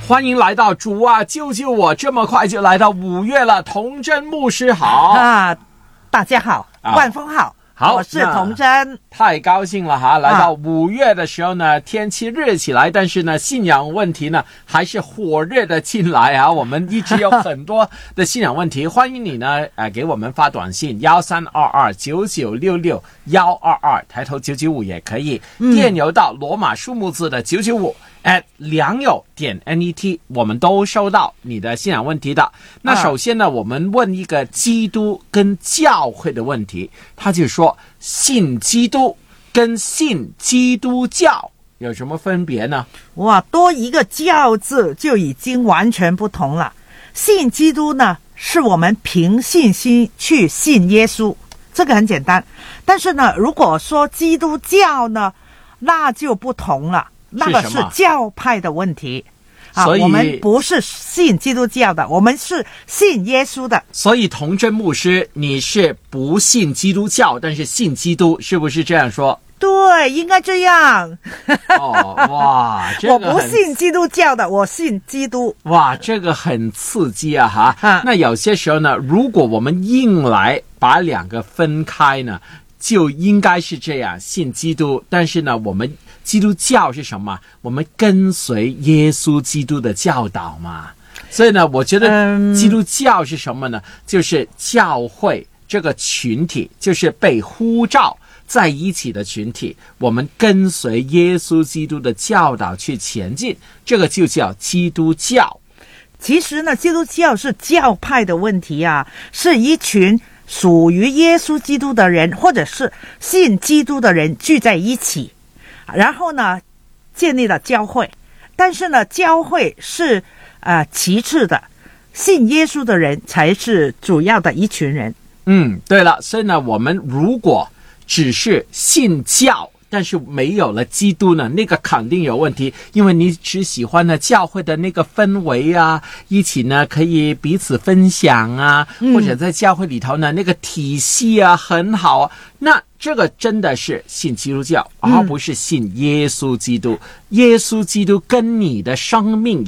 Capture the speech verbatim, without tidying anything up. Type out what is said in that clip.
欢迎来到主啊救救我，这么快就来到五月了。童真牧师好啊，大家好，啊、万峰好。 好， 我是童真， 太高兴了哈！来到五月的时候呢，啊、天气热起来，但是呢，信仰问题呢还是火热的进来啊。我们一直有很多的信仰问题，欢迎你呢，呃，给我们发短信幺三二二九九六六幺二二，抬头九九五也可以，嗯、电邮到罗马数目字的九九五 at 良友点 net， 我们都收到你的信仰问题的。那首先呢，啊、我们问一个基督跟教会的问题，他就说。信基督跟信基督教有什么分别呢？ 哇，多一个教字就已经完全不同了。信基督呢，是我们凭信心去信耶稣，这个很简单。但是呢，如果说基督教呢，那就不同了，那个是教派的问题。啊、 所以我们不是信基督教的，我们是信耶稣的。 所以童真牧师，你是不信基督教，但是信基督，是不是这样说？ 对，应该这样。 哦，哇，这个我不信基督教的，我信基督。 哇，这个很刺激啊哈！啊那有些时候呢，如果我们硬来把两个分开呢，就应该是这样，信基督，但是呢，我们基督教是什么？我们跟随耶稣基督的教导嘛。所以呢，我觉得基督教是什么呢？嗯、就是教会这个群体，就是被呼召在一起的群体，我们跟随耶稣基督的教导去前进，这个就叫基督教。 其实呢，基督教是教派的问题啊，是一群属于耶稣基督的人，或者是信基督的人聚在一起。然后呢，建立了教会，但是呢，教会是呃其次的，信耶稣的人才是主要的一群人。 嗯，对了，所以呢，我们如果只是信教，但是没有了基督呢，那个肯定有问题，因为你只喜欢呢教会的那个氛围啊，一起呢可以彼此分享啊，嗯、或者在教会里头呢那个体系啊很好啊，那这个真的是信基督教，而不是信耶稣基督。嗯、耶稣基督跟你的生命